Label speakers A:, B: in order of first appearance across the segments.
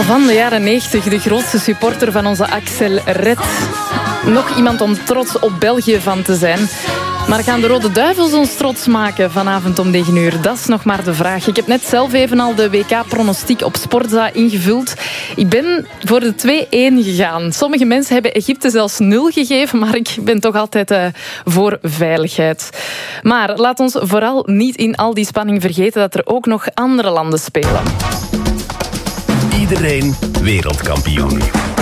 A: Van de jaren 90, de grootste supporter van onze Axel Red. Nog iemand om trots op België van te zijn. Maar gaan de Rode Duivels ons trots maken vanavond om 9 uur? Dat is nog maar de vraag. Ik heb net zelf even al de WK-pronostiek op Sportza ingevuld. Ik ben voor de 2-1 gegaan. Sommige mensen hebben Egypte zelfs 0 gegeven, maar ik ben toch altijd voor veiligheid. Maar laat ons vooral niet in al die spanning vergeten dat er ook nog andere landen spelen.
B: Iedereen wereldkampioen.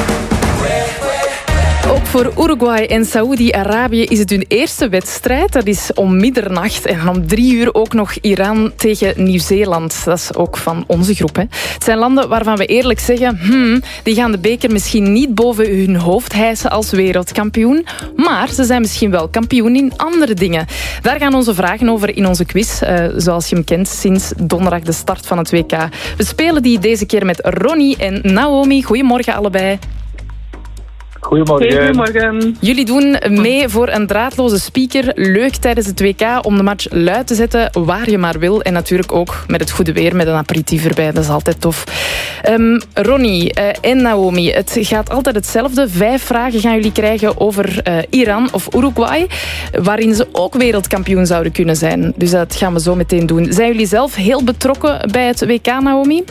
A: Ook voor Uruguay en Saoedi-Arabië is het hun eerste wedstrijd. Dat is om middernacht. En om 3 uur ook nog Iran tegen Nieuw-Zeeland. Dat is ook van onze groep. Hè. Het zijn landen waarvan we eerlijk zeggen... die gaan de beker misschien niet boven hun hoofd hijsen als wereldkampioen. Maar ze zijn misschien wel kampioen in andere dingen. Daar gaan onze vragen over in onze quiz. Zoals je hem kent sinds donderdag de start van het WK. We spelen die deze keer met Ronnie en Naomi. Goedemorgen allebei.
C: Goedemorgen.
D: Goedemorgen.
A: Jullie doen mee voor een draadloze speaker. Leuk tijdens het WK om de match luid te zetten waar je maar wil. En natuurlijk ook met het goede weer, met een aperitief erbij. Dat is altijd tof. Ronnie en Naomi, het gaat altijd hetzelfde. 5 vragen gaan jullie krijgen over Iran of Uruguay. Waarin ze ook wereldkampioen zouden kunnen zijn. Dus dat gaan we zo meteen doen. Zijn jullie zelf heel betrokken bij het WK, Naomi?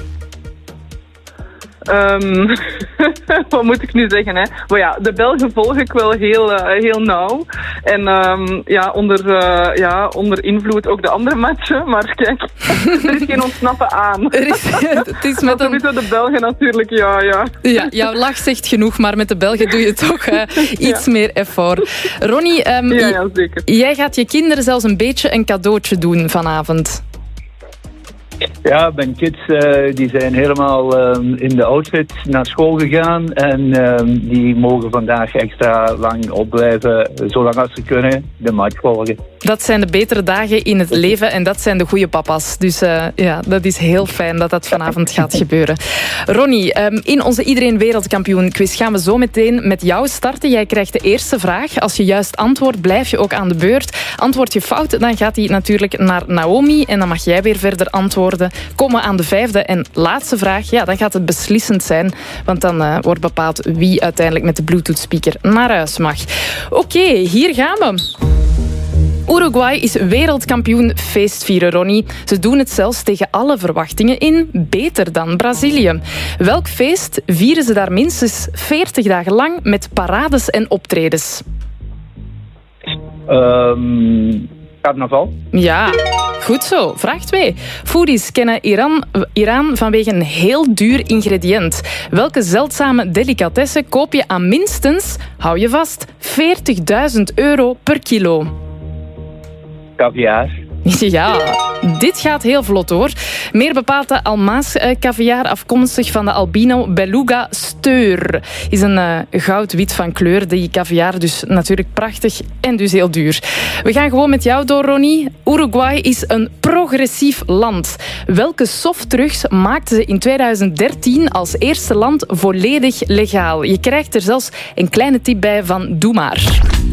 D: Wat moet ik nu zeggen, hè? Maar ja, de Belgen volg ik wel heel nauw. En onder invloed ook de andere matchen. Maar kijk, er is geen ontsnappen aan.
A: Het is met
D: sowieso de Belgen natuurlijk, ja.
A: Ja, jouw lach zegt genoeg, maar met de Belgen doe je toch iets meer effort. Ronnie,
D: ja, zeker.
A: Jij gaat je kinderen zelfs een beetje een cadeautje doen vanavond.
C: Ja, mijn kids die zijn helemaal in de outfit naar school gegaan. En die mogen vandaag extra lang opblijven, zolang als ze kunnen, de match volgen.
A: Dat zijn de betere dagen in het leven en dat zijn de goede papa's. Dus dat is heel fijn dat dat vanavond gaat gebeuren. Ronnie, in onze Iedereen Wereldkampioen quiz gaan we zo meteen met jou starten. Jij krijgt de eerste vraag. Als je juist antwoordt, blijf je ook aan de beurt. Antwoord je fout, dan gaat die natuurlijk naar Naomi en dan mag jij weer verder antwoorden. Komen we aan de 5e en laatste vraag, ja, dan gaat het beslissend zijn. Want dan wordt bepaald wie uiteindelijk met de Bluetooth-speaker naar huis mag. Oké, hier gaan we. Uruguay is wereldkampioen feestvieren, Ronnie. Ze doen het zelfs tegen alle verwachtingen in, beter dan Brazilië. Welk feest vieren ze daar minstens 40 dagen lang met parades en optredens?
C: Carnaval.
A: Ja, goed zo. Vraag 2. Foodies kennen Iran vanwege een heel duur ingrediënt. Welke zeldzame delicatesse koop je aan minstens, hou je vast, €40.000 per kilo?
C: Caviar.
A: Ja, dit gaat heel vlot hoor. Meer bepaald de Almaas caviar, afkomstig van de albino beluga steur. Is een goud-wit van kleur, die caviar, dus natuurlijk prachtig en dus heel duur. We gaan gewoon met jou door, Ronnie. Uruguay is een progressief land. Welke softdrugs maakten ze in 2013 als eerste land volledig legaal? Je krijgt er zelfs een kleine tip bij van doe maar.